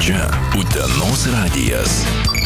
Čia Utenos radijas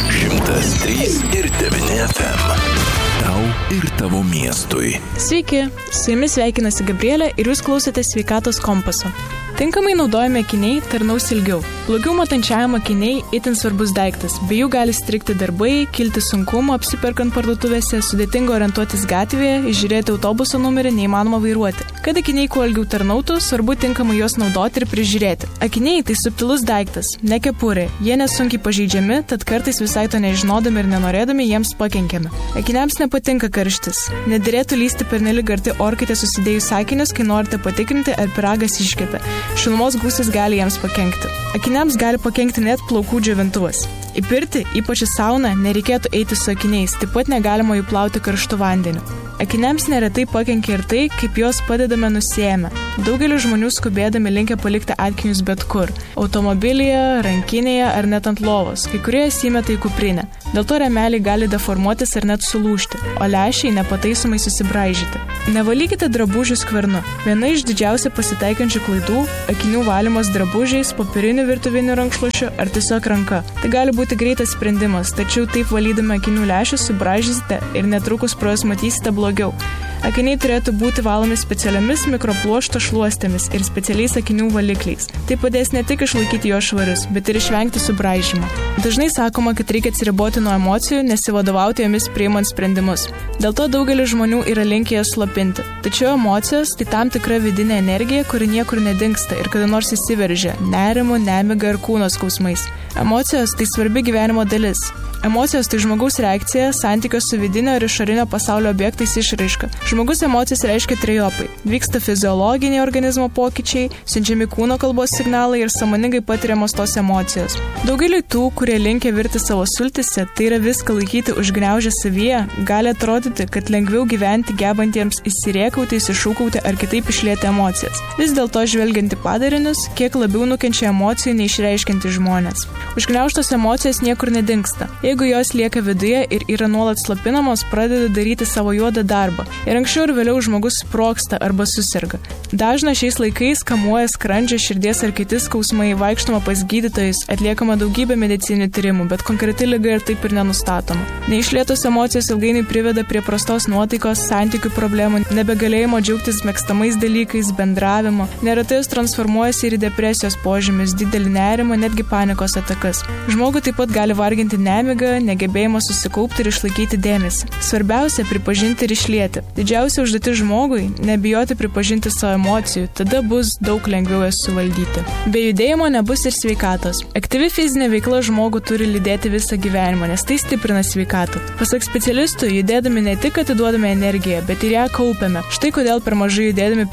103,9 FM. Tau ir tavo miestui. Sveiki, su jumis sveikinasi Gabrielė ir jūs klausotės Sveikatos kompaso. Tinkamai naudojami akiniai tarnaus ilgiau. Blogiau matančiajam akiniai itin svarbus daiktas, be jų gali strigti darbai, kilti sunkumų apsiperkant parduotuvėse, sudėtinga orientuotis gatvėje, išžiūrėti autobuso numerį neįmanoma vairuoti. Kad akiniai kuo ilgiau tarnautų, svarbu tinkamai juos naudoti ir prižiūrėti. Akiniai tai subtilus daiktas, ne kepurė, jie nesunkiai pažeidžiami, tad kartais visai to nežinodami ir nenorėdami jiems pakenkiame. Akiniams nepatinka karštis. Nederėtų lysti pernelyg arti orkaitę susidėjus akinius, kai norite patikrinti, ar pyragas iškepė. Šilumos gūsis gali jiems pakenkti. Akiniams gali pakenkti net plaukų džiovintuvas. Į pirtį, ypač į sauną, nereikėtų eiti su akiniais, taip pat negalima jų plauti karštu vandeniu. Akiniams neretai pakenkia ir tai, kaip juos padedame nusiėmę. Daugelis žmonių skubėdami linkę palikti akinius bet kur – automobilyje, rankinėje ar net ant lovos, kai kurie įmeta į kuprinę. Dėl to rėmeliai gali deformuotis ar net sulūžti, o lęšiai nepataisomai susibraižyti. Nevalykite drabužių skvernu. Viena iš didžiausiai pasitaikančių klaidų – akinių valymas drabužiais, popieriniu virtuviniu rankšluošiu ar tiesiog ranka. Tai gali būti greitas sprendimas, tačiau taip valydami akinių lęšius subraižysite ir netrukus pro juos matysite blogiau. Akiniai turėtų būti valomi specialiomis mikropluošto šluostėmis ir specialiais akinių valikliais. Tai padės ne tik išlaikyti jo švarius, bet ir išvengti subraižymo. Dažnai sakoma, kad reikia atsiriboti nuo emocijų, nesivadovauti jomis priimant sprendimus. Dėl to daugelis žmonių yra linkę jas slopinti. Tačiau emocijos tai tam tikra vidinė energija, kuri niekur nedingsta ir kada nors įsiveržia nerimu, nemiga ir kūno skausmais. Emocijos tai svarbi gyvenimo dalis. Emocijos tai žmogaus reakcija, santykio su vidinio ir išorinio pasaulio objektais išraiška. Žmogus emocijas reiškia trejopai. Vyksta fiziologiniai organizmo pokyčiai, siunčiami kūno kalbos signalai ir sąmoningai patiriamos tos emocijos. Daugeliui tų, kurie linkę virti savo sultise, tai yra viską laikyti užgniaužę savyje, gali atrodyti, kad lengviau gyventi gebantiems įsirėkauti, įsišūkauti ar kitaip išlieti emocijas. Vis dėlto žvelgiant į padarinius, kiek labiau nukenčia emocijų neišreiškianti žmonės. Užgniaužtos emocijos niekur nedingsta. Jeigu jos lieka viduje ir yra nuolat slopinamos, pradeda daryti savo juodą darbą. Ir anksčiau ir vėliau žmogus sprogsta arba susirga. Dažna šiais laikais kamuoja skrandžio, širdies ar kiti skausmai, vaikštama pas gydytojus, atliekama daugybė medicininių tyrimų, bet konkreti liga ir taip ir nenustatoma. Neišlietos emocijos ilgainiui priveda prie prastos nuotaikos, santykių problemų, nebegalėjimo džiaugtis mėgstamais dalykais, bendravimo. Neretai jos transformuojasi ir į depresijos požymius, didelį nerimą, netgi panikos atakas. Žmogų taip pat gali varginti nemiga, negebėjimas susikaupti ir išlaikyti dėmesį. Svarbiausia – pripažinti ir išlieti. Didžiausia užduotis žmogui – nebijoti pripažinti savo emocijų, tada bus daug lengviau jas suvaldyti. Be judėjimo nebus ir sveikatos. Aktyvi fizinė veikla žmogų turi lydėti visą gyvenimą, nes tai stiprina sveikatą. Pasak specialistų, judėdami ne tik atiduodame energiją, bet ir ją kaupiame. Štai kodėl per mažai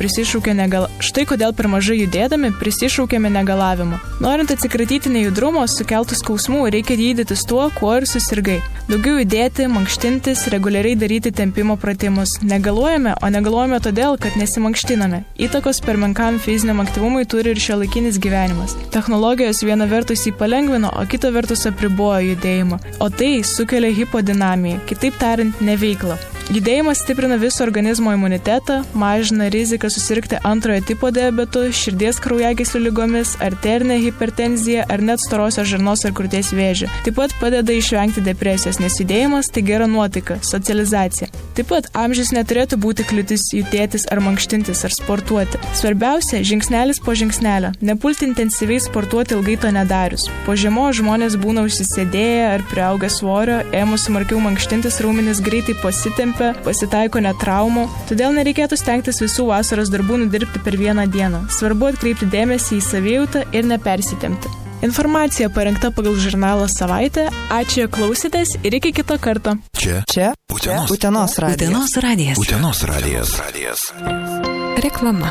prisišaukėme negalavimą. Norint atsikratyti nejudrumo, sukeltų skausmų, reikia gydytis tuo, kuo ir susirgai. Daugiau judėti, mankštintis, reguliariai daryti tempimo pratimus. Negaluojame, o negaluojame todėl, kad nesimankštiname. Įtakos per menkam fiziniam aktyvumui turi ir šiuolaikinis gyvenimas. Technologijos viena vertus jį palengvino, o kita vertus apribojo judėjimą. O tai sukelia hipodinamiją, kitaip tariant, neveiklą. Judėjimas stiprina viso organizmo imunitetą, mažina riziką susirgti antrojo tipo diabetu, širdies kraujagyslių ligomis, arterinė hipertenzija ar net storosios žarnos ar krūties vėžį. Taip pat padeda išvengti depresijos, nes judėjimas tai gera nuotaika, socializacija. Taip pat amžius neturėtų būti kliūtis judėtis ar mankštintis ar sportuoti. Svarbiausia, žingsnelis po žingsnelio. Nepulti intensyviai sportuoti ilgai to nedarius. Po žiemos žmonės būna užsisėdėję ar priaugę svorio, ėmus smarkiau mankštintis, raumenys greitai pasitempia, pasitaiko net traumų, todėl nereikėtų stengtis visų vasaros darbų nudirbti per vieną dieną. Svarbu atkreipti dėmesį į savijautą ir nepersitempti. Informacija parengta pagal žurnalą Savaitė. Ačiū, klausėtės ir iki kito karto. Čia Utenos radijas. Utenos radijas. Reklama.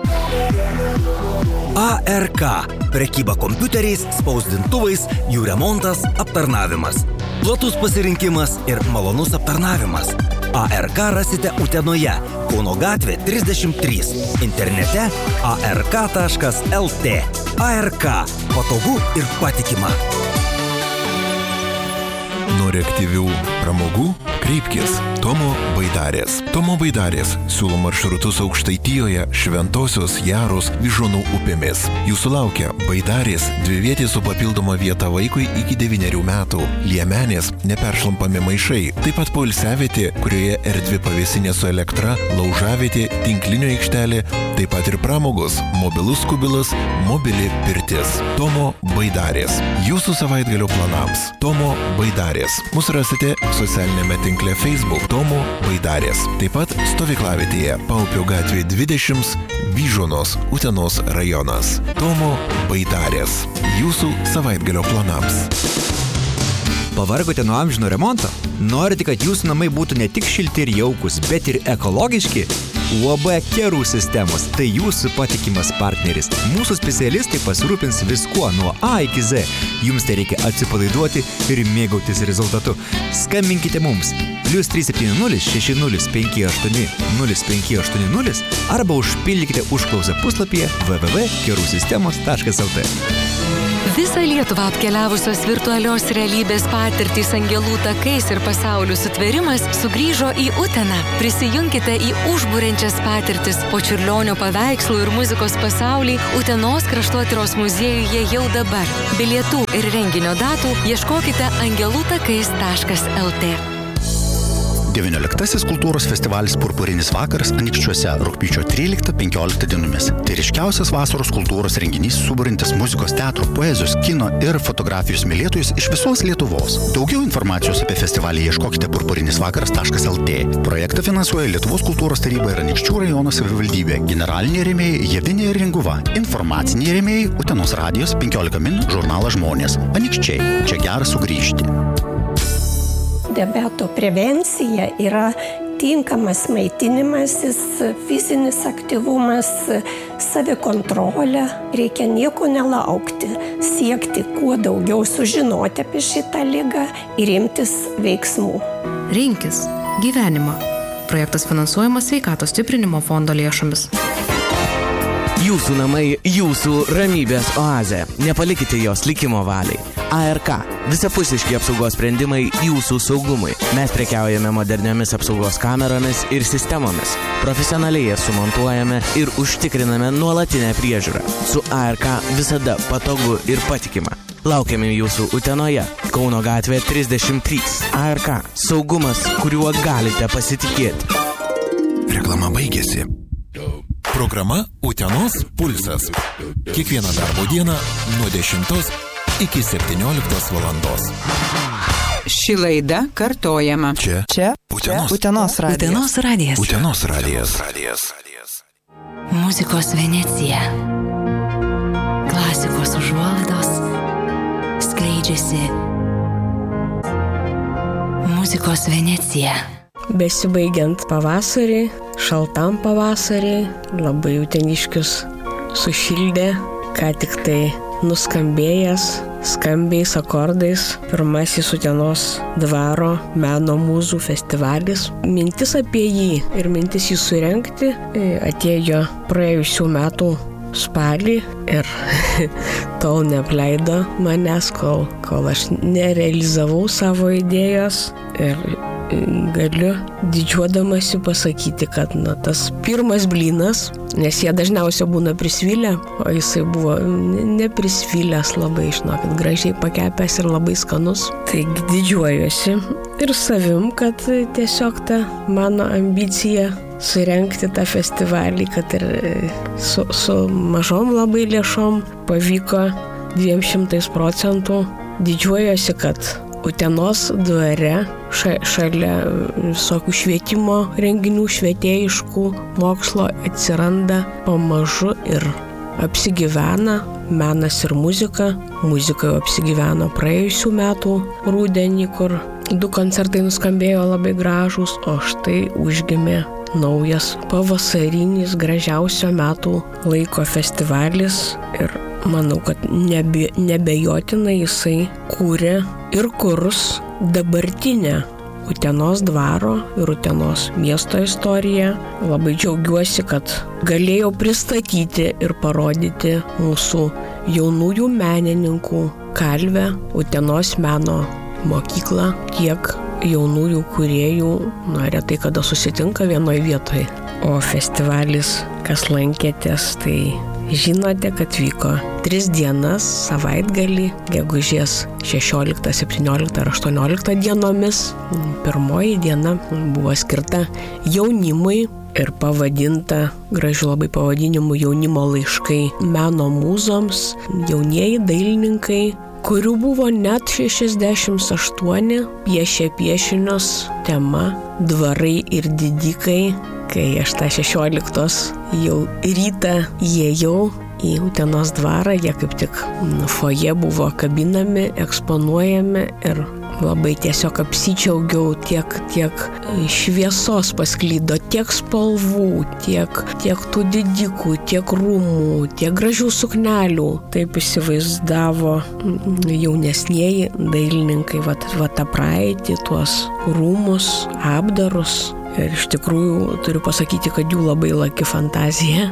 ARK – prekyba kompiuteriais, spausdintuvais, jų remontas, aptarnavimas. Platus pasirinkimas ir malonus aptarnavimas. ARK rasite Utenoje, Kauno gatvė 33, internete ark.lt. ARK – patogu ir patikima. Nori aktyvių pramogų? Kreipkis Tomo Baidarės. Tomo Baidarės siūlo maršrutus Aukštaitijoje, Šventosios, Jaros, Vyžuonų upėmis. Jūsų laukia Baidarės dvivietė su papildoma vieta vaikui iki 9 metų, Liemenės neperšlampami maišai, taip pat poilsiavietė, kurioje erdvi pavėsinė su elektra, laužavietė, tinklinio aikštelė, taip pat ir pramogos, mobilus kubilas, mobili pirtis. Tomo Baidarės. Jūsų savaitgalio planams. Tomo Baidarės. Mūsų rasite socialinėme tinkle Facebook Tomo Baidarės. Taip pat stovyklavietėje Paupio gatvė 20, Vyžuonos, Utenos rajonas. Tomo Baidarės. Jūsų savaitgalio planams. Pavargote nuo amžino remonto? Norite, kad jūsų namai būtų ne tik šilti ir jaukus, bet ir ekologiški? UAB Kerų sistemos – tai jūsų patikimas partneris. Mūsų specialistai pasirūpins viskuo nuo A iki Z. Jums tai reikia atsipalaiduoti ir mėgautis rezultatu. Skambinkite mums +370 60 58 0580 arba užpildykite užklausą puslapyje www.kerusistemos.lt. Visą Lietuvą apkeliavusios virtualios realybės patirtys angelų takais ir pasaulių sutvėrimas sugrįžo į Uteną. Prisijunkite į užburiančias patirtis po Čiurlionio paveikslų ir muzikos pasaulį Utenos kraštotyros muziejuje jau dabar. Bilietų ir renginio datų ieškokite angelutakais.lt. 19 kultūros festivalis Purpurinis vakaras Anykščiuose rugpjūčio 13-15 dienomis. Tai ryškiausias vasaros kultūros renginys suburintis muzikos, teatro, poezijos, kino ir fotografijos mylėtojus iš visos Lietuvos. Daugiau informacijos apie festivalį ieškokite purpurinisvakaras.lt. Projektą finansuoja Lietuvos kultūros taryba ir Anykščių rajono savivaldybė. Generaliniai rėmėjai Javinė ir Ringuva. Informaciniai rėmėjai Utenos radijos 15 min žurnalas Žmonės. Anykščiai. Čia gera sugrįžti. Diabeto prevencija yra tinkamas maitinimasis, fizinis aktyvumas, savikontrolė. Reikia nieko nelaukti, siekti kuo daugiau sužinoti apie šitą ligą ir imtis veiksmų. Rinkis gyvenimą. Projektas finansuojamas Sveikatos stiprinimo fondo lėšomis. Jūsų namai, jūsų ramybės oazė. Nepalikite jos likimo valiai. ARK. Visapusiški apsaugos sprendimai jūsų saugumui. Mes prekiaujame moderniomis apsaugos kameromis ir sistemomis. Profesionaliai jas sumontuojame ir užtikriname nuolatinę priežiūrą. Su ARK visada patogu ir patikima. Laukiame jūsų Utenoje, Kauno gatvė 33. ARK. Saugumas, kuriuo galite pasitikėti. Reklama baigėsi. Programa Utenos pulsas. Kiekvieną darbo dieną nuo 10 iki 17 valandos. Ši laida kartojama. Čia Utenos radijas. Utenos radijas. Muzikos Venecija. Klasikos užuolaidos skleidžiasi. Muzikos Venecija. Besibaigiant pavasarį, šaltam pavasarį, labai uteniškius sušildė, ką tik tai nuskambėjęs skambiais akordais pirmasis Utenos dvaro meno mūzų festivalis. Mintis apie jį ir mintis jį surengti atėjo praėjusių metų spalį ir tol neapleido manęs, kol aš nerealizavau savo idėjos ir galiu didžiuodamasi pasakyti, kad tas pirmas blynas, nes jie dažniausiai būna prisvilę, o jisai buvo neprisvilęs, labai, žinokit, gražiai pakepęs ir labai skanus. Taigi didžiuojuosi ir savim, kad tiesiog ta mano ambicija surengti tą festivalį, kad ir su mažom labai lėšom pavyko 200%. Didžiuojuosi, kad Utenos dvare šalia visokių švietimo renginių, švietėjiškų mokslo atsiranda pamažu ir apsigyvena menas ir muzika. Muzika jau apsigyveno praėjusių metų rudenį, kur 2 koncertai nuskambėjo labai gražūs, o štai užgimė naujas pavasarinis gražiausio metų laiko festivalis ir manau, kad nebejotinai jisai kūrė ir kurs dabartinę Utenos dvaro ir Utenos miesto istoriją. Labai džiaugiuosi, kad galėjau pristatyti ir parodyti mūsų jaunųjų menininkų kalvę Utenos meno mokyklą tiek jaunųjų kūrėjų retai kada susitinka vienoje vietoje. O festivalis, kas lankėtės, tai žinote, kad vyko 3 dienas savaitgalį, gegužės 16, 17 ir 18 dienomis. Pirmoji diena buvo skirta jaunimui ir pavadinta gražiu labai pavadinimu Jaunimo laiškai meno mūzoms. Jaunieji dailininkai, kurių buvo net 68, piešė piešinius tema Dvarai ir didikai. Kai aš tą 16 jau rytą įėjau į Utenos dvarą, jie kaip tik foje buvo kabinami, eksponuojami ir labai tiesiog apsidžiaugiau, tiek šviesos pasklydo, tiek spalvų, tiek tų didikų, tiek rūmų, tiek gražių suknelių. Taip įsivaizdavo jaunesnieji dailininkai, va tą praeitį, tuos rūmus, apdarus. Ir iš tikrųjų turiu pasakyti, kad jų labai laki fantazija.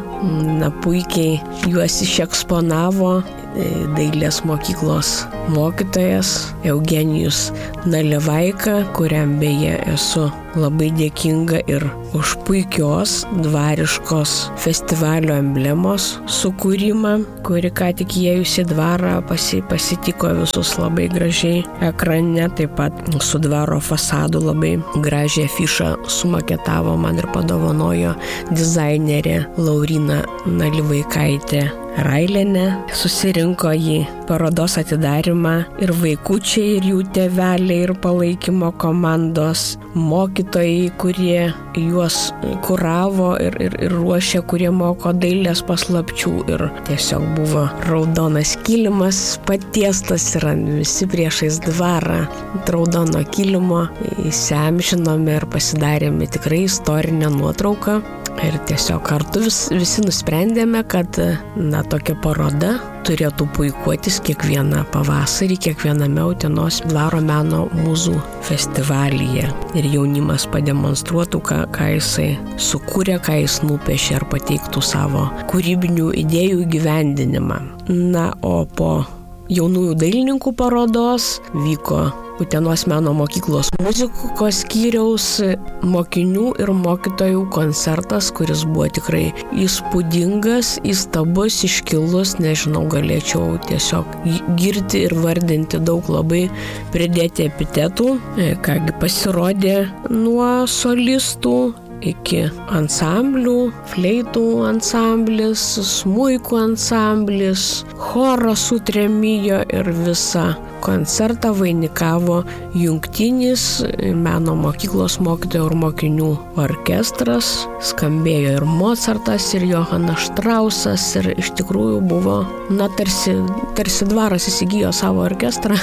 Puikiai juos išeksponavo dailės mokyklos mokytojas Eugenijus Nalevaika, kuriam beje esu labai dėkinga ir už puikios dvariškos festivalio emblemos sukūrimą, kuri ką tik įėjusi dvarą pasitiko visus labai gražiai ekrane. Taip pat su dvaro fasadu labai gražią afišą sumaketavo man ir padovanojo dizainerė Laurina Nalivaikaitė Railienė. Susirinko į parodos atidarymą ir vaikučiai, ir jų tėveliai, ir palaikymo komandos, mokytojai, kurie juos kuravo ir ruošė, kurie moko dailės paslapčių. Ir tiesiog buvo raudonas kilimas patiestas ir visi priešais dvarą raudono kilimo įsiamžinome ir pasidarėme tikrai istorinę nuotrauką. Ir tiesiog kartu visi nusprendėme, kad tokia paroda turėtų puikuotis kiekvieną pavasarį, kiekviename Utenos dvaro meno mūzų festivalyje. Ir jaunimas pademonstruotų, ką jisai sukūrė, ką jis nupiešė ir pateiktų savo kūrybinių idėjų įgyvendinimą. O po jaunųjų dailininkų parodos vyko Utenos meno mokyklos muzikos skyriaus mokinių ir mokytojų koncertas, kuris buvo tikrai įspūdingas, įstabus, iškilus, nežinau, galėčiau tiesiog girti ir vardinti daug, labai pridėti epitetų. Kągi pasirodė nuo solistų iki ansamblių, fleitų ansamblis, smuikų ansamblis, choras sutremijo ir visą koncertą vainikavo jungtinis meno mokyklos mokytojų ir mokinių orkestras. Skambėjo ir Mozartas, ir Johanas Štrausas, ir iš tikrųjų buvo, tarsi dvaras įsigijo savo orkestrą.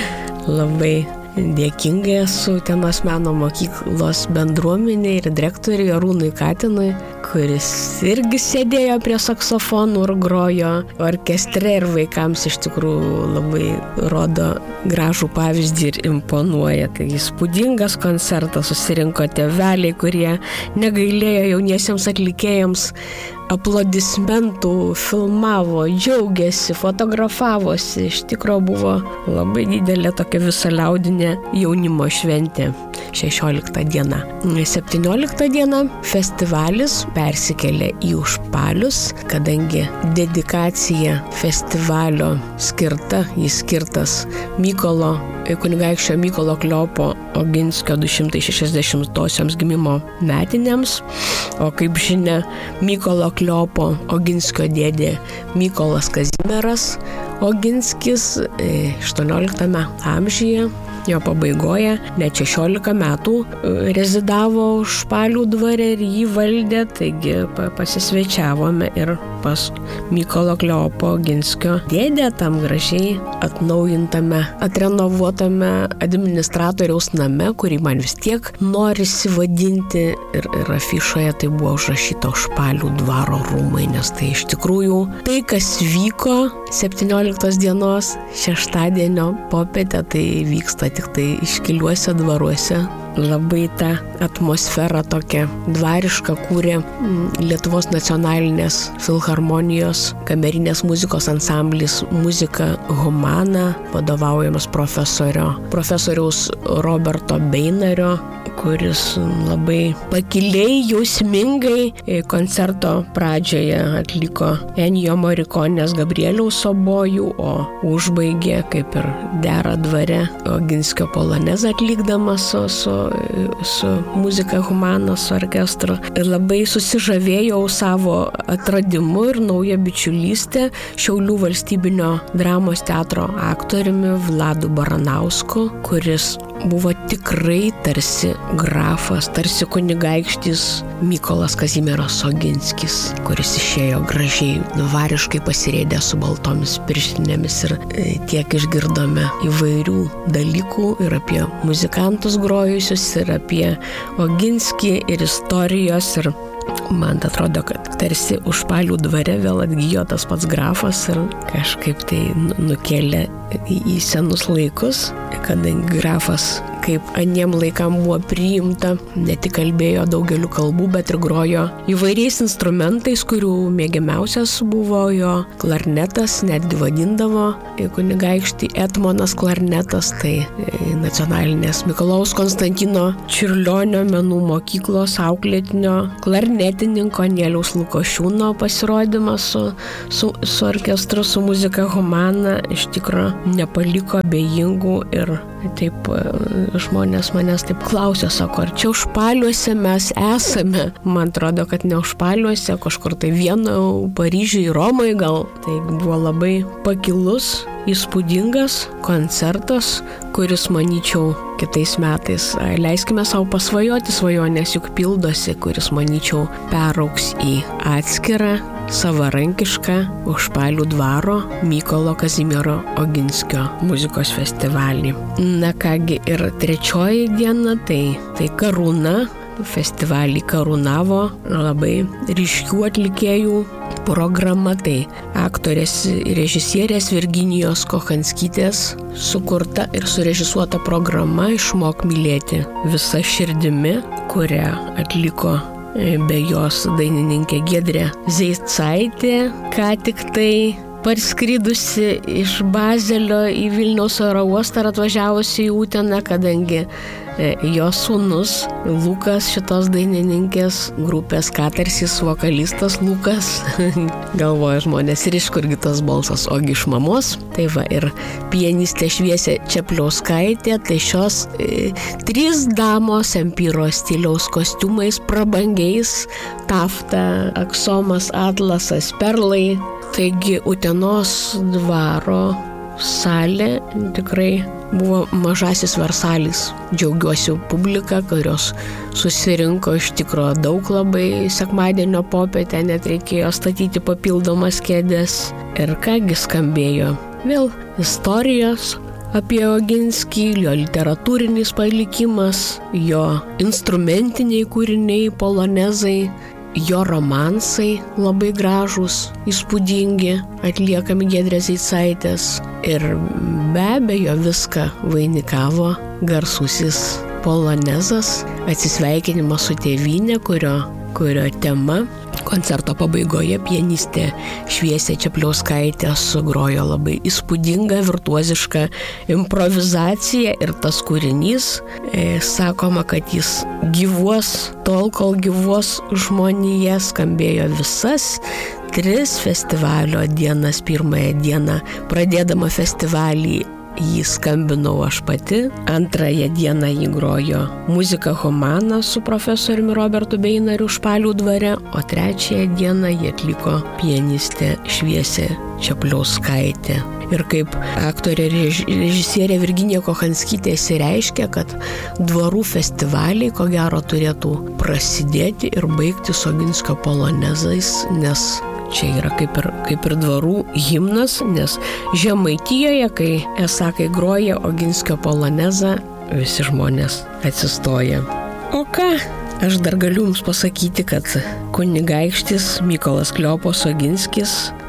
Labai dėkingai esu Utenos meno mokyklos bendruomeniai ir direktoriui Arūnui Katinui, kuris irgi sėdėjo prie saksofonų ir grojo orkestre ir vaikams iš tikrųjų labai rodo gražų pavyzdį ir imponuoja. Tai įspūdingas koncertas, susirinko tėveliai, kurie negailėjo jauniesiems atlikėjams aplodismentų, filmavo, džiaugiasi, fotografavosi. Iš tikrųjų buvo labai didelė tokia visaliaudinė jaunimo šventė. 16 diena. 17 diena festivalis persikėlė į Užpalius, kadangi dedikacija festivalio jis skirtas kunigaikščio Mykolo Kleopo Oginskio 260-osiams gimimo metinėms. O kaip žinia, Mykolo Kleopo Oginskio dėdė Mykolas Kazimieras Oginskis 18 amžiuje, jo pabaigoje, net 16 metų rezidavo Užpalių dvare ir jį valdė, taigi pasisvečiavome ir pas Mykolo Kleopo Oginskio dėdę tam gražiai atnaujintame, atrenovuotame administratoriaus name, kurį man vis tiek norisi vadinti, ir afišoje tai buvo užrašyta Užpalių dvaro rūmai, nes tai iš tikrųjų tai, kas vyko 17 dienos šeštadienio popietę, tai vyksta tik tai iškiliuose dvaruose labai tą atmosferą tokią dvarišką kūrė Lietuvos nacionalinės filharmonijos kamerinės muzikos ansamblis Muzika Humana, vadovaujamas profesoriaus Roberto Beinario, kuris labai pakiliai, jausmingai koncerto pradžioje atliko Ennio Morriconės Gabrieliaus obojų, o užbaigė, kaip ir dera dvare, Oginskio polonezą atlikdamas su Muzika Humana, su orkestru. Ir labai susižavėjau savo atradimu ir naują bičiulystę Šiaulių valstybinio dramos teatro aktoriumi Vladu Baranausku, kuris buvo tikrai tarsi grafas, tarsi kunigaikštis Mykolas Kazimieras Oginskis, kuris išėjo gražiai, dvariškai pasirėdė su baltomis pirštinėmis ir tiek išgirdome įvairių dalykų ir apie muzikantus grojusius, ir apie Oginskį, ir istorijos, ir man atrodo, kad tarsi Užpalių dvare vėl atgijo tas pats grafas ir kažkaip tai nukėlė į senus laikus, kadangi grafas, kaip aniem laikam buvo priimta, ne tik kalbėjo daugeliu kalbų, bet ir grojo įvairiais instrumentais, kurių mėgiamiausias buvo jo klarnetas, netgi vadindavo kunigaikštį Etmonas klarnetas, tai nacionalinės Mikalojaus Konstantino Čiurlionio menų mokyklos auklėtinio klarnetininko Nėliaus Lukošiūno pasirodymas su orkestru, su Muzika Humana iš tikro nepaliko abejingų ir taip žmonės manęs taip klausė, sako, ar čia Užpaliuose mes esame? Man atrodo, kad ne Užpaliuose, kažkur tai vieno Paryžiui, Romai gal. Tai buvo labai pakilus, įspūdingas koncertas, kuris, manyčiau, kitais metais, leiskime savo pasvajoti, svajonės juk pildosi, kuris, manyčiau, perauks į atskirą savarankišką Užpalių dvaro Mykolo Kazimiero Oginskio muzikos festivalį. Na kągi, ir trečioji diena, tai Karūna. Festivalį karūnavo labai ryškių atlikėjų programa, tai aktorės ir režisierės Virginijos Kochanskytės sukurta ir surežisuota programa Išmok mylėti visa širdimi, kurią atliko be jos dainininkė Giedrė Zeicaitė, ką tik tai parskridusi iš Bazelio į Vilniaus oro uostą ir atvažiavusi į Uteną, kadangi jos sūnus Lukas, šitos dainininkės grupės Katarsis vokalistas Lukas, galvoja žmonės, ir iš kurgi tas balsas, ogi iš mamos. Tai va, ir pianistė Šviesė Čepliauskaitė, tai šios trys damos empyro stiliaus kostiumais, prabangiais, tafta, aksomas, atlasas, perlai. Taigi Utenos dvaro salė tikrai buvo mažasis Versalis. Džiaugiuosi publika, kurios susirinko iš tikro daug labai. Sekmadienio popietę net reikėjo statyti papildomas kėdes. Ir kągi skambėjo? Vėl istorijos apie Oginskį, jo literatūrinis palikimas, jo instrumentiniai kūriniai, polonezai, jo romansai labai gražūs, įspūdingi, atliekami Giedrės Zeicaitės. Ir be abejo viską vainikavo garsusis polonezas, atsisveikinimas su tėvyne, kurio tema koncerto pabaigoje pianistė Šviesė Čepliauskaitė sugrojo labai įspūdingą, virtuozišką improvizaciją ir tas kūrinys, sakoma, kad jis gyvuos tol, kol gyvuos žmonija, skambėjo visas 3 festivalio dienas. Pirmąją dieną pradėdama festivalį jį skambinau aš pati, antrąją dieną jį grojo Muzika Humana su profesoriumi Robertu Beinariu Užpalių dvare, o trečiąją dieną jį atliko pianistė Šviesė Čepliauskaitė. Ir kaip aktorė režisierė Virginija Kochanskytė išsireiškė, kad dvarų festivaliai ko gero turėtų prasidėti ir baigti su Oginskio polonezais, nes čia yra kaip ir dvarų himnas, nes Žemaitijoje, kai groja Oginskio polonezą, visi žmonės atsistoja. O ką? Aš dar galiu jums pasakyti, kad kunigaikštis Mykolas Kleopas Oginskis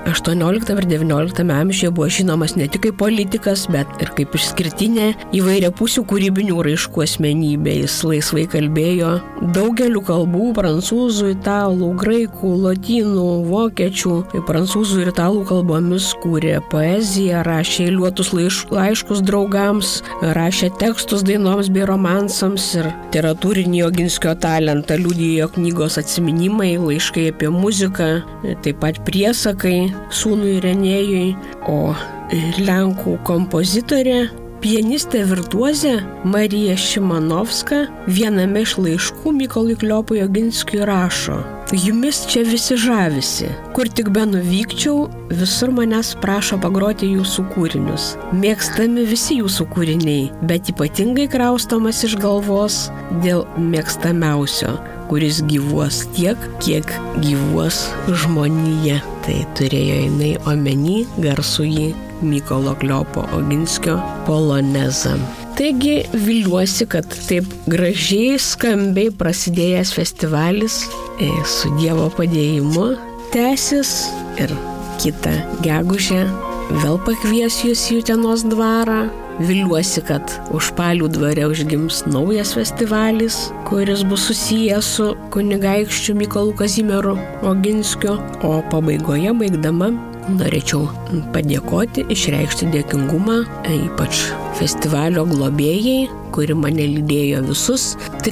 18 ir 19 amžiuje buvo žinomas ne tik kaip politikas, bet ir kaip išskirtinė įvairiapusių kūrybinių raiškų asmenybė. Jis laisvai kalbėjo daugeliu kalbų - prancūzų, italų, graikų, lotynų, vokiečių. Prancūzų ir italų kalbomis kūrė poeziją, rašė eiliuotus laiškus draugams, rašė tekstus dainoms bei romansams ir literatūrinį Oginskio talentą liudijo knygos atsiminimai, laiškai apie muziką, taip pat priesakai sūnui Renėjui, o lenkų kompozitorė, pianistė virtuozė Marija Šimanovska viename iš laiškų Mykolui Kleopui Oginskiui rašo: Jumis čia visi žavisi, kur tik benuvykčiau, visur manęs prašo pagroti jūsų kūrinius. Mėgstami visi jūsų kūriniai, bet ypatingai kraustomas iš galvos dėl mėgstamiausio, kuris gyvuos tiek, kiek gyvuos žmonija. Tai turėjo jinai omeny garsųjį Mykolo Kleopo Oginskio polonezą. Taigi viliuosi, kad taip gražiai, skambiai prasidėjęs festivalis su Dievo padėjimu tęsis ir kitą gegužę vėl pakvies jūs į Utenos dvarą. Viliuosi, kad Užpalių dvare užgims naujas festivalis, kuris bus susijęs su kunigaikščiu Mykolu Kazimieru Oginskiu, o pabaigoje baigdama norėčiau padėkoti, išreikšti dėkingumą, ypač festivalio globėjai, kuri mane lydėjo visas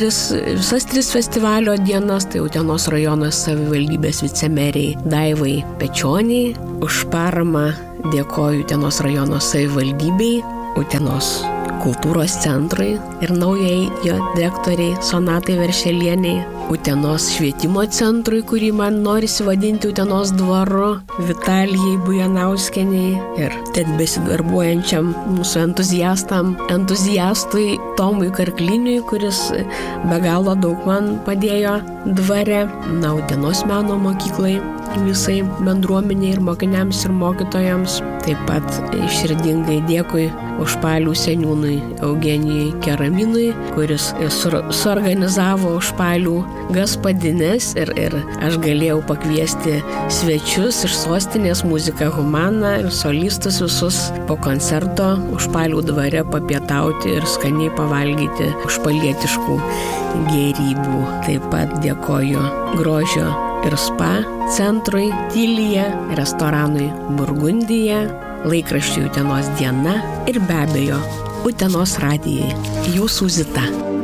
tris festivalio dienas, tai Utenos rajono savivaldybės vicemeriai Daivai Pečioniai. Už paramą dėkoju Utenos rajono savivaldybei, Utenos kultūros centrui ir naujai jo direktoriai Sonatai Veršelieniai, Utenos švietimo centrui, kurį man norisi vadinti Utenos dvaru, Vitalijai Bujanauskieniai ir ten besidarbuojančiam mūsų entuziastui Tomui Karkliniui, kuris be galo daug man padėjo dvare, Utenos meno mokyklai, visai bendruomeniai ir mokiniams ir mokytojams. Taip pat širdingai dėkui Užpalių seniūnui Eugenijui Keraminui, kuris suorganizavo Užpalių gaspadines ir aš galėjau pakviesti svečius iš sostinės Muzika Humana ir solistus visus po koncerto Užpalių dvare papietauti ir skaniai pavalgyti užpalietiškų gėrybių. Taip pat dėkoju Grožio ir spa centrui Tylyje, restoranui Burgundija, laikraščiui Utenos diena ir be abejo Utenos radijai. Jūsų Zita.